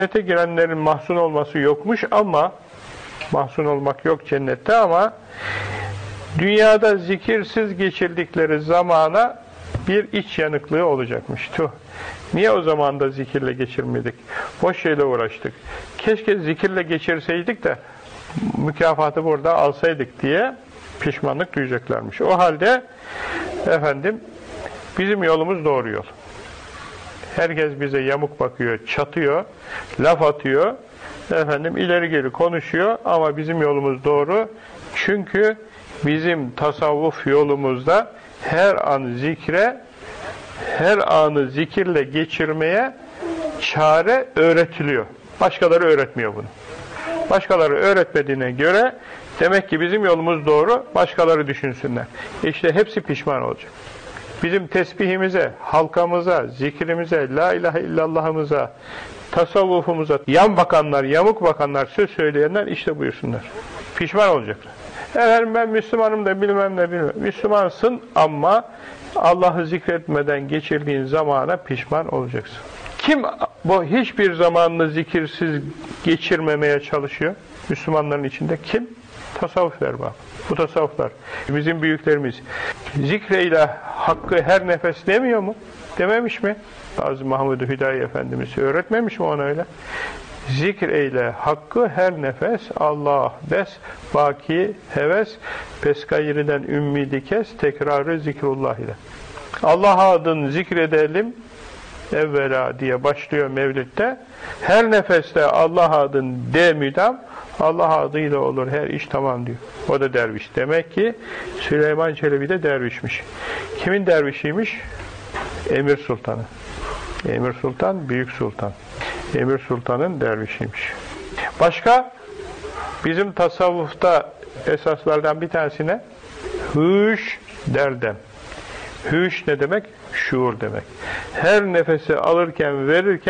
Cennete girenlerin mahzun olması yokmuş ama mahzun olmak yok cennette ama dünyada zikirsiz geçirdikleri zamana bir iç yanıklığı olacakmış. Niye o zaman da zikirle geçirmedik? Boş şeyle uğraştık. Keşke zikirle geçirseydik de mükafatı burada alsaydık diye pişmanlık duyacaklarmış. O halde efendim bizim yolumuz doğru yol. Herkes bize yamuk bakıyor, çatıyor, laf atıyor, efendim ileri geri konuşuyor ama bizim yolumuz doğru. Çünkü bizim tasavvuf yolumuzda her anı zikirle geçirmeye çare öğretiliyor. Başkaları öğretmiyor bunu. Başkaları öğretmediğine göre demek ki bizim yolumuz doğru, başkaları düşünsünler. İşte hepsi pişman olacak. Bizim tesbihimize, halkamıza, zikrimize, la ilahe illallah'ımıza, tasavvufumuza yan bakanlar, yamuk bakanlar, söz söyleyenler işte buyursunlar. Pişman olacaklar. Efendim ben Müslümanım da bilmem ne bilmem. Müslümansın ama Allah'ı zikretmeden geçirdiğin zamana pişman olacaksın. Kim bu hiçbir zamanını zikirsiz geçirmemeye çalışıyor? Müslümanların içinde kim? Tasavvuf erbabı. Bu tasavvuflar. Bizim büyüklerimiz zikreyle hakkı her nefes demiyor mu? Dememiş mi? Bazı Mahmud-u Hüdayi Efendimiz öğretmemiş mi ona öyle? Zikreyle hakkı her nefes Allah des, baki heves, pes gayriden ümmidi kes, tekrarı zikrullah ile. Allah adını zikredelim evvela diye başlıyor Mevlid'de. Her nefeste Allah adını de müdam, Allah adıyla olur her iş tamam diyor. O da derviş. Demek ki Süleyman Çelebi de dervişmiş. Kimin dervişiymiş? Emir Sultan'ı. Emir Sultan, Büyük Sultan. Emir Sultan'ın dervişiymiş. Başka? Bizim tasavvufta esaslardan bir tanesine hüş derdem. Hüş ne demek? Şuur demek. Her nefesi alırken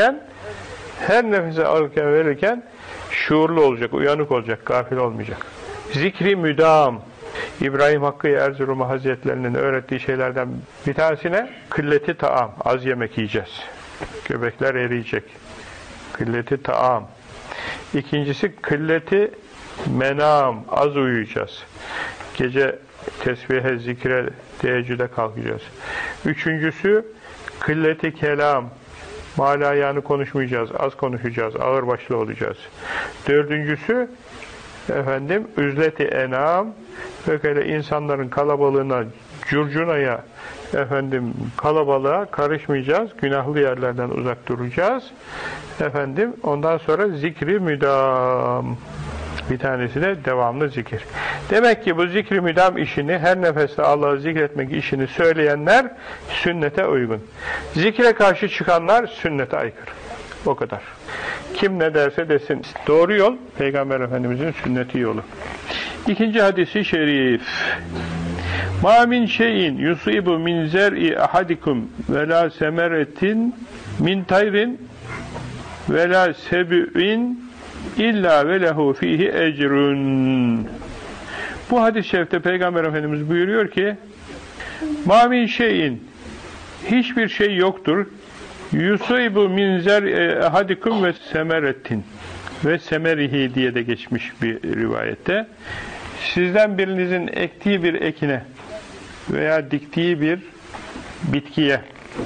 verirken şuurlu olacak, uyanık olacak, gafil olmayacak. Zikri müdam. İbrahim Hakkı Erzurum Hazretlerinin öğrettiği şeylerden bir tanesine kılleti taam. Az yemek yiyeceğiz. Göbekler eriyecek. Kılleti taam. İkincisi kılleti menam. Az uyuyacağız. Gece tesbihe, zikre, teheccüde kalkacağız. Üçüncüsü kılleti kelam. Malayanı konuşmayacağız, az konuşacağız, ağırbaşlı olacağız. Dördüncüsü efendim üzleti enam, böyle insanların kalabalığına, curcunaya, efendim kalabalığa karışmayacağız, günahlı yerlerden uzak duracağız. Efendim ondan sonra zikri müdam. Bir tanesi de devamlı zikir. Demek ki bu zikri müdam işini, her nefeste Allah'ı zikretmek işini söyleyenler sünnete uygun. Zikre karşı çıkanlar sünnete aykırı. O kadar. Kim ne derse desin. Doğru yol, Peygamber Efendimizin sünneti yolu. İkinci hadisi şerif. مَا مِنْ شَيْءٍ يُصِيبُ مِنْ زَرْءِ أَحَدِكُمْ وَلَا سَمَرَةٍ مِنْ تَيْرٍ وَلَا سَبْءٍ İlla ve lehu fihi ecrun. Bu hadis-i şerifte Peygamber Efendimiz buyuruyor ki ma min şeyin, hiçbir şey yoktur, yusibu min zer'ihadikum ve semeretin ve semerihi diye de geçmiş bir rivayette, sizden birinizin ektiği bir ekine veya diktiği bir bitkiye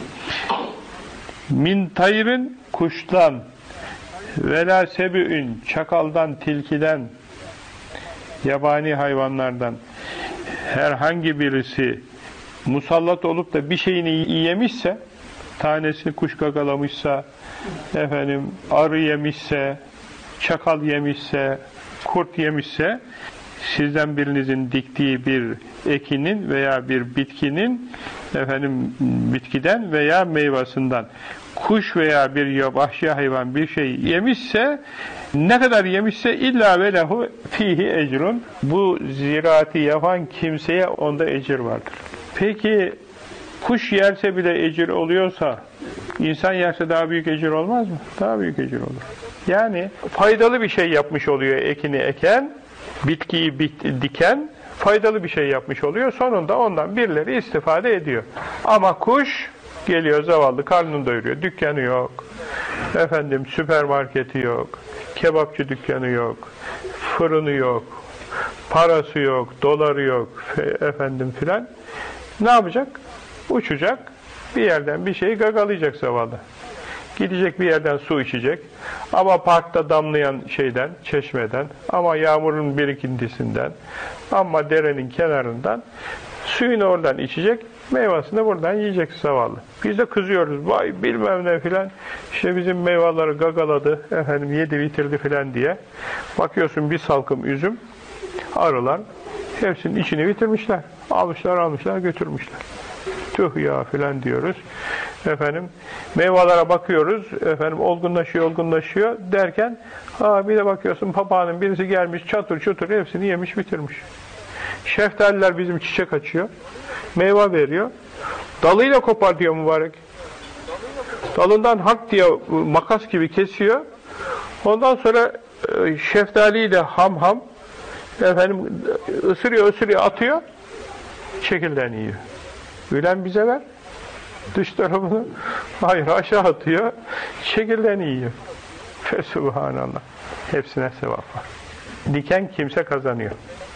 min tayrin, kuştan, vela sebü'ün, çakaldan, tilkiden, yabani hayvanlardan herhangi birisi musallat olup da bir şeyini yemişse, tanesini kuş gagalamışsa, efendim arı yemişse, çakal yemişse, kurt yemişse, sizden birinizin diktiği bir ekinin veya bir bitkinin, efendim bitkiden veya meyvasından kuş veya bir vahşi hayvan bir şey yemişse, ne kadar yemişse illa ve lehu fihi ecrun, bu ziraati yapan kimseye onda ecir vardır. Peki kuş yerse bile ecir oluyorsa, insan yerse daha büyük ecir olmaz mı? Daha büyük ecir olur. Yani faydalı bir şey yapmış oluyor ekini eken, bitkiyi diken, faydalı bir şey yapmış oluyor. Sonunda ondan birileri istifade ediyor. Ama kuş geliyor zavallı, karnını doyuruyor, dükkanı yok, Efendim süpermarketi yok, kebapçı dükkanı yok, fırını yok, parası yok, doları yok, efendim filan. Ne yapacak? Uçacak, bir yerden bir şeyi gagalayacak zavallı. Gidecek bir yerden su içecek. Ama parkta damlayan şeyden, çeşmeden, ama yağmurun birikintisinden, ama derenin kenarından suyunu oradan içecek, meyvasını buradan yiyecek zavallı. Biz de kızıyoruz, vay bilmem ne filan, işte bizim meyveleri gagaladı, efendim yedi bitirdi filan diye. Bakıyorsun bir salkım üzüm, arılar hepsinin içini bitirmişler. Almışlar götürmüşler. Tüh ya filan diyoruz. Efendim meyvelere bakıyoruz, efendim olgunlaşıyor derken bir de bakıyorsun papağanın birisi gelmiş çatır çutur hepsini yemiş bitirmiş. Şeftaliler bizim çiçek açıyor. Meyve veriyor. Dalıyla kopartıyor mübarek. Dalından hak diye makas gibi kesiyor. Ondan sonra şeftaliyi de ham efendim ısırıyor atıyor. Çekirdeğini yiyor. Ülen bize ver. Dış tarafını hayır aşağı atıyor. Çekirdeğini yiyor. Fesubhanallah. Hepsine sevap var. Diken kimse kazanıyor.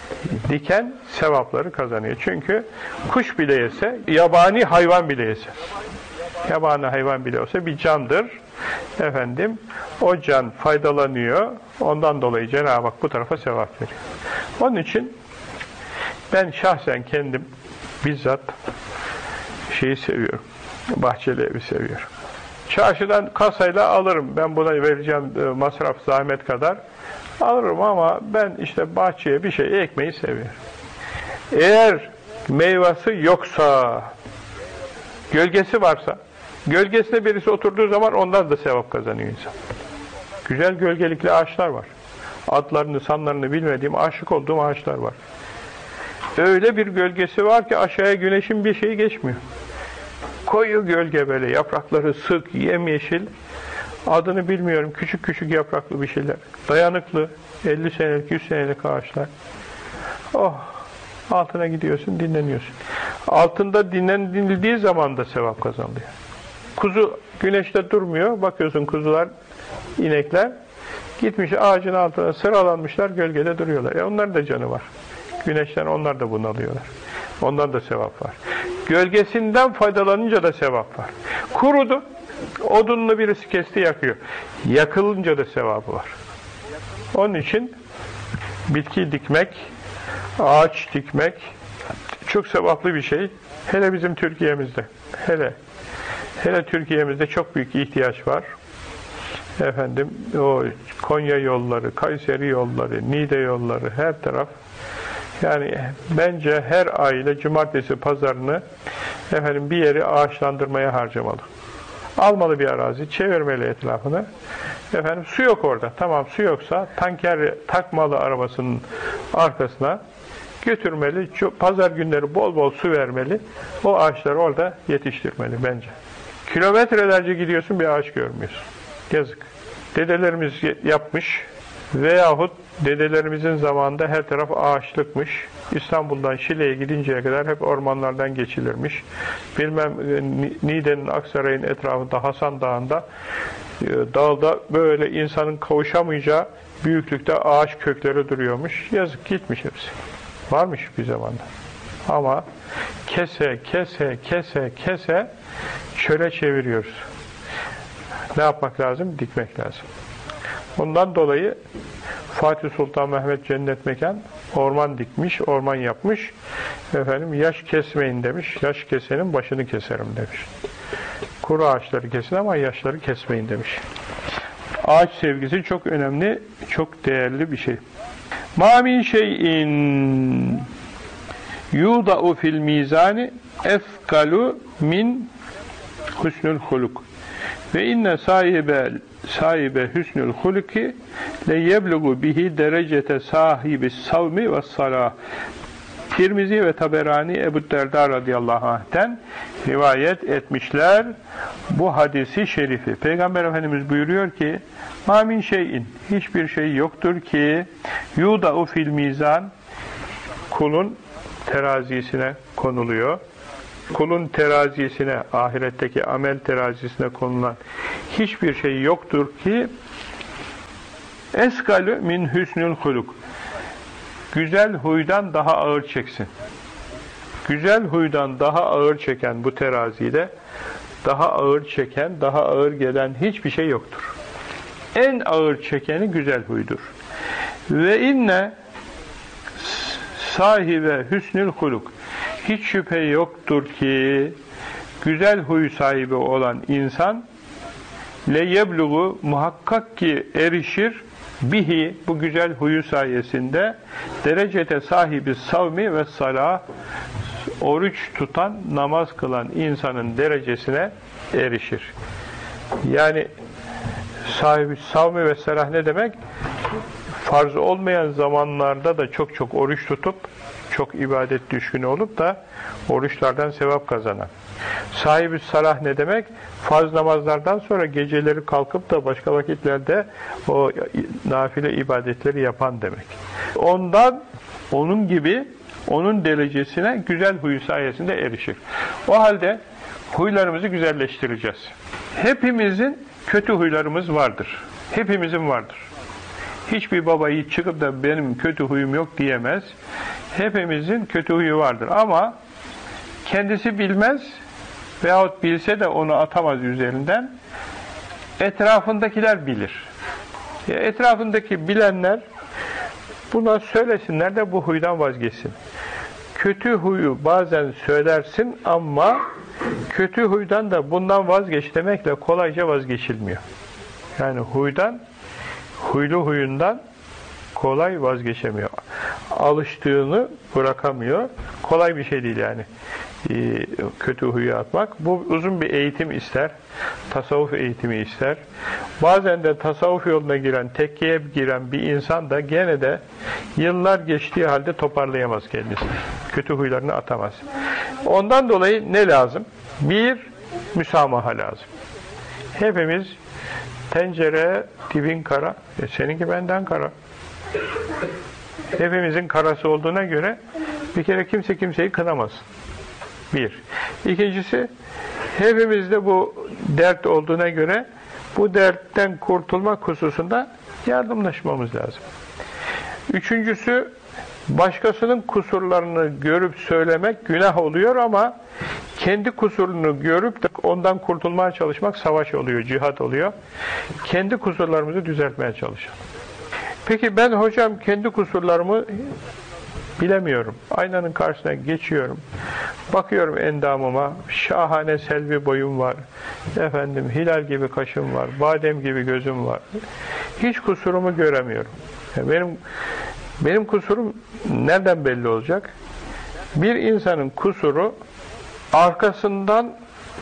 Diken sevapları kazanıyor. Çünkü kuş bile yese, yabani hayvan bile yese. Yabani hayvan bile olsa bir candır. Efendim, o can faydalanıyor. Ondan dolayı Cenab-ı Hak bu tarafa sevap veriyor. Onun için ben şahsen kendim bizzat şeyi seviyorum. Bahçeli evi seviyorum. Çarşıdan kasayla alırım. Ben buna vereceğim masraf, zahmet kadar alırım ama ben işte bahçeye bir şey ekmeyi seviyorum. Eğer meyvesi yoksa, gölgesi varsa, gölgesine birisi oturduğu zaman ondan da sevap kazanıyor insan. Güzel gölgelikli ağaçlar var. Adlarını, sanlarını bilmediğim, aşık olduğum ağaçlar var. Öyle bir gölgesi var ki aşağıya güneşin bir şeyi geçmiyor. Koyu gölge böyle, yaprakları sık, yemyeşil. Adını bilmiyorum, küçük yapraklı bir şeyler. Dayanıklı, 50 senelik, 100 senelik ağaçlar. Oh, altına gidiyorsun, dinleniyorsun. Altında dinlenildiği zaman da sevap kazanılıyor. Kuzu güneşte durmuyor, bakıyorsun kuzular, inekler, gitmiş ağacın altına sıralanmışlar, gölgede duruyorlar. Onların da canı var. Güneşten onlar da bunalıyorlar. Ondan da sevap var. Gölgesinden faydalanınca da sevap var. Kurudu, odununu birisi kesti yakıyor. Yakılınca da sevabı var. Onun için bitki dikmek, ağaç dikmek çok sevaplı bir şey. Hele bizim Türkiye'mizde. Hele Türkiye'mizde çok büyük ihtiyaç var. Efendim, o Konya yolları, Kayseri yolları, Niğde yolları, her taraf. Yani bence her aile cumartesi pazarını efendim bir yeri ağaçlandırmaya harcamalı. Almalı bir arazi, çevirmeli etrafını. Efendim su yok orada. Tamam su yoksa tanker takmalı arabasının arkasına götürmeli. Pazar günleri bol bol su vermeli. O ağaçları orada yetiştirmeli bence. Kilometrelerce gidiyorsun bir ağaç görmüyorsun. Yazık. Dedelerimiz yapmış veyahut dedelerimizin zamanında her taraf ağaçlıkmış. İstanbul'dan Şile'ye gidinceye kadar hep ormanlardan geçilirmiş. Bilmem Niğde'nin, Aksaray'ın etrafında, Hasan Dağı'nda dağda böyle insanın kavuşamayacağı büyüklükte ağaç kökleri duruyormuş. Yazık gitmiş hepsi. Varmış bir zamanda. Ama kese çöle çeviriyoruz. Ne yapmak lazım? Dikmek lazım. Ondan dolayı Fatih Sultan Mehmet cennet mekan orman dikmiş, orman yapmış. Efendim yaş kesmeyin demiş. Yaş kesenin başını keserim demiş. Kuru ağaçları kesin ama yaşları kesmeyin demiş. Ağaç sevgisi çok önemli, çok değerli bir şey. Ma min şeyin yuda'u fil mizani efkalu min husnul huluk. Ve inne sahibe hüsnül huluki le yeblugu bihi derecete sahibi savmi ve salah. Tirmizi ve Taberani Ebu Derda radıyallahu anh'ten rivayet etmişler bu hadisi şerifi. Peygamber Efendimiz buyuruyor ki ma min şeyin, hiçbir şey yoktur ki yuda'u fil mizan, kulun terazisine konuluyor. kulun terazisine, ahiretteki amel terazisine konulan hiçbir şey yoktur ki eskalü min hüsnül huluk, güzel huydan daha ağır çeksin. Güzel huydan daha ağır çeken bu terazide, daha ağır çeken, daha ağır gelen hiçbir şey yoktur. En ağır çekeni güzel huydur. Ve inne sahibe hüsnül huluk, hiç şüphe yoktur ki güzel huy sahibi olan insan le yebluğu, muhakkak ki erişir, bihi, bu güzel huyu sayesinde derecete sahibi savmi ve salah, oruç tutan, namaz kılan insanın derecesine erişir. Yani sahibi savmi ve salah ne demek? Farz olmayan zamanlarda da çok çok oruç tutup, çok ibadet düşkünü olup da oruçlardan sevap kazanan. Sahibi salah ne demek? Farz namazlardan sonra geceleri kalkıp da başka vakitlerde o nafile ibadetleri yapan demek. Ondan, onun gibi, onun derecesine güzel huyu sayesinde erişir. O halde huylarımızı güzelleştireceğiz. Hepimizin kötü huylarımız vardır. Hepimizin vardır. Hiçbir baba yiğit çıkıp da benim kötü huyum yok diyemez. Hepimizin kötü huyu vardır ama kendisi bilmez veyahut bilse de onu atamaz üzerinden. Etrafındakiler bilir. Etrafındaki bilenler buna söylesinler de bu huydan vazgeçsin. Kötü huyu bazen söylersin ama kötü huydan da bundan vazgeç demekle kolayca vazgeçilmiyor. Yani huylu huyundan kolay vazgeçemiyor. Alıştığını bırakamıyor. Kolay bir şey değil yani. Kötü huyu atmak. Bu uzun bir eğitim ister. Tasavvuf eğitimi ister. Bazen de tasavvuf yoluna giren, tekkiye giren bir insan da gene de yıllar geçtiği halde toparlayamaz kendisini. Kötü huylarını atamaz. Ondan dolayı ne lazım? Bir, müsamaha lazım. Hepimiz tencere dibin kara, seninki benden kara. Hepimizin karası olduğuna göre bir kere kimse kimseyi kınamaz. Bir. İkincisi, hepimizde bu dert olduğuna göre bu dertten kurtulmak hususunda yardımlaşmamız lazım. Üçüncüsü, başkasının kusurlarını görüp söylemek günah oluyor ama kendi kusurunu görüp de ondan kurtulmaya çalışmak savaş oluyor, cihat oluyor. Kendi kusurlarımızı düzeltmeye çalışalım. Peki ben hocam kendi kusurlarımı bilemiyorum. Aynanın karşısına geçiyorum. Bakıyorum endamıma, şahane selvi boyum var. Efendim hilal gibi kaşım var, badem gibi gözüm var. Hiç kusurumu göremiyorum. Benim kusurum nereden belli olacak? Bir insanın kusuru arkasından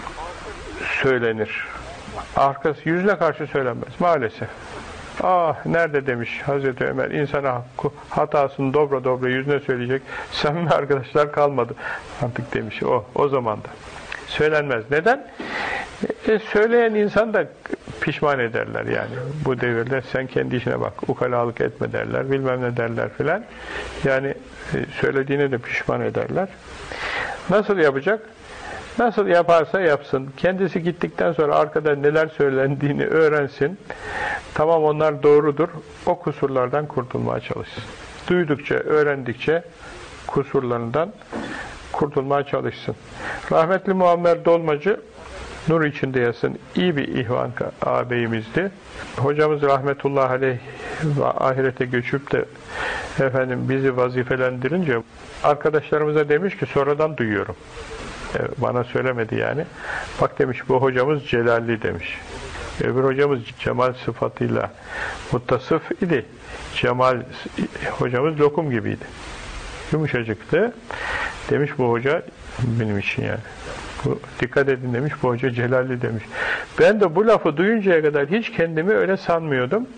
söylenir. Arkası yüzüne karşı söylenmez maalesef. Ah nerede demiş Hazreti Ömer, insana hatasını dobra dobra yüzüne söyleyecek samimi arkadaşlar kalmadı artık demiş o zaman da. Söylenmez. Neden? Söyleyen insan da pişman ederler yani. Bu devirde sen kendi işine bak, ukalalık etme derler, bilmem ne derler filan. Yani söylediğine de pişman ederler. Nasıl yapacak? Nasıl yaparsa yapsın. Kendisi gittikten sonra arkada neler söylendiğini öğrensin. Tamam onlar doğrudur. O kusurlardan kurtulmaya çalışsın. Duydukça, öğrendikçe kusurlarından kurtulmaya çalışsın. Rahmetli Muammer Dolmacı nur içinde yatsın. İyi bir ihvan ağabeyimizdi. Hocamız rahmetullahi aleyh ahirete göçüp de bizi vazifelendirince arkadaşlarımıza demiş ki sonradan duyuyorum. Bana söylemedi yani. Bak demiş bu hocamız celalli demiş. Öbür hocamız cemal sıfatıyla muttasıf idi. Cemal hocamız lokum gibiydi. Yumuşacıktı. Demiş bu hoca benim için yani. Dikkat edin demiş, bu hoca celalli demiş. Ben de bu lafı duyuncaya kadar hiç kendimi öyle sanmıyordum.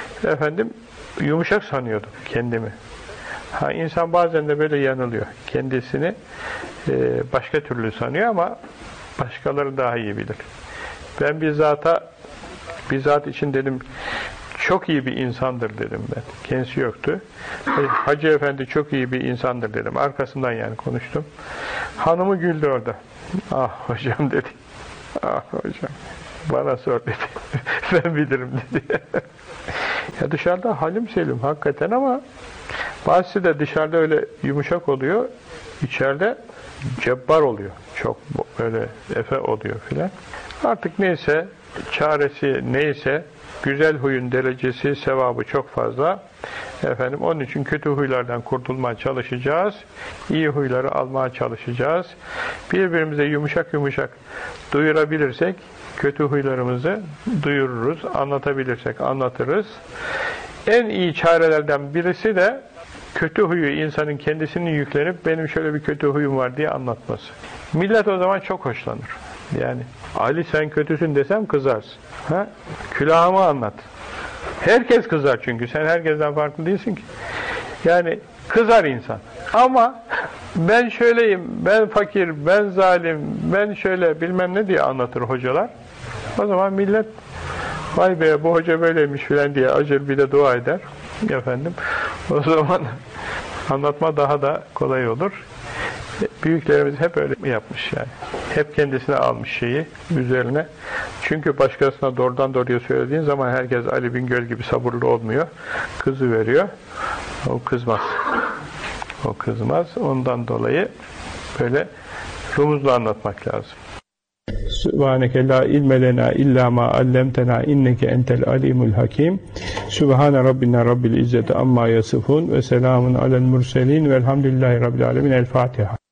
Yumuşak sanıyordum kendimi. İnsan bazen de böyle yanılıyor. Kendisini başka türlü sanıyor ama başkaları daha iyi bilir. Ben bizzat için dedim, çok iyi bir insandır dedim ben. Kendisi yoktu. Hacı Efendi çok iyi bir insandır dedim. Arkasından yani konuştum. Hanımı güldü orada. Ah hocam dedi. Ah hocam. Bana sor dedi. Ben bilirim dedi. Ya dışarıda halim selim hakikaten ama bazısı da dışarıda öyle yumuşak oluyor. İçeride cebbar oluyor. Çok böyle efe oluyor filan. Artık neyse, çaresi neyse, güzel huyun derecesi, sevabı çok fazla. Efendim, onun için kötü huylardan kurtulmaya çalışacağız. İyi huyları almaya çalışacağız. Birbirimize yumuşak yumuşak duyurabilirsek, kötü huylarımızı duyururuz. Anlatabilirsek anlatırız. En iyi çarelerden birisi de kötü huyu insanın kendisini yüklenip benim şöyle bir kötü huyum var diye anlatması. Millet o zaman çok hoşlanır. Yani Ali sen kötüsün desem kızarsın. Ha? Külahımı anlat. Herkes kızar çünkü. Sen herkesten farklı değilsin ki. Yani kızar insan. Ama ben şöyleyim, ben fakir, ben zalim, ben şöyle bilmem ne diye anlatır hocalar. O zaman millet vay be bu hoca böyleymiş filan diye acır bir de dua eder. Efendim. O zaman anlatma daha da kolay olur. Büyüklerimiz hep öyle yapmış yani. Hep kendisine almış şeyi üzerine. Çünkü başkasına doğrudan doğruya söylediğin zaman herkes Ali Bingöl gibi sabırlı olmuyor. Kızı veriyor. O kızmaz. O kızmaz. Ondan dolayı böyle rumuzla anlatmak lazım. Subhaneke la ilme lena illa ma allamtena inneke entel alimul hakim. Subhane rabbina rabbil izzeti amma yasifun ve selamun alel murselin velhamdülillahi rabbil alemin. El Fatiha.